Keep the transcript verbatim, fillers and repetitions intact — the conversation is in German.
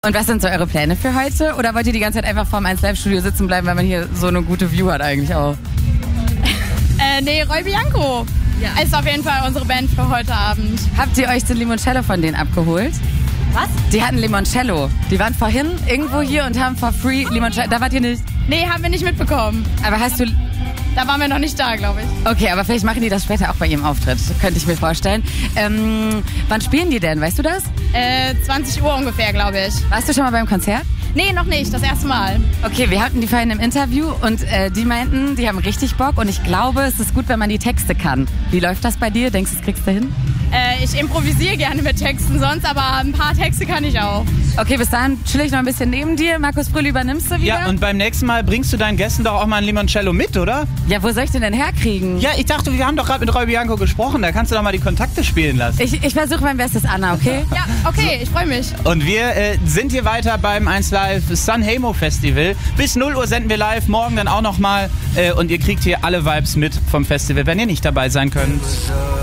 Und was sind so eure Pläne für heute? Oder wollt ihr die ganze Zeit einfach vorm eins Live Studio sitzen bleiben, weil man hier so eine gute View hat eigentlich auch? äh, nee, Roy Bianco ja. ist auf jeden Fall unsere Band für heute Abend. Habt ihr euch den Limoncello von denen abgeholt? Was? Die hatten Limoncello. Die waren vorhin irgendwo hier und haben for free Limoncello. Da wart ihr nicht? Nee, haben wir nicht mitbekommen. Aber hast du... Da waren wir noch nicht da, glaube ich. Okay, aber vielleicht machen die das später auch bei ihrem Auftritt. Könnte ich mir vorstellen. Ähm, wann spielen die denn? Weißt du das? Äh, zwanzig Uhr ungefähr, glaube ich. Warst du schon mal beim Konzert? Nee, noch nicht. Das erste Mal. Okay, wir hatten die vorhin im Interview und äh, die meinten, die haben richtig Bock und ich glaube, es ist gut, wenn man die Texte kann. Wie läuft das bei dir? Denkst du, das kriegst du hin? Äh, ich improvisiere gerne mit Texten sonst, aber ein paar Texte kann ich auch. Okay, bis dahin chill ich noch ein bisschen neben dir. Markus Brühl, übernimmst du wieder? Ja, und beim nächsten Mal bringst du deinen Gästen doch auch mal ein Limoncello mit, oder? Ja, wo soll ich den denn herkriegen? Ja, ich dachte, wir haben doch gerade mit Roy Bianco gesprochen. Da kannst du doch mal die Kontakte spielen lassen. Ich, ich versuche mein Bestes, Anna, okay? Ja, okay, ich freue mich. Und wir äh, sind hier weiter beim eins Live Sanremo Festival. Bis null Uhr senden wir live, morgen dann auch nochmal. Äh, und ihr kriegt hier alle Vibes mit vom Festival, wenn ihr nicht dabei sein könnt.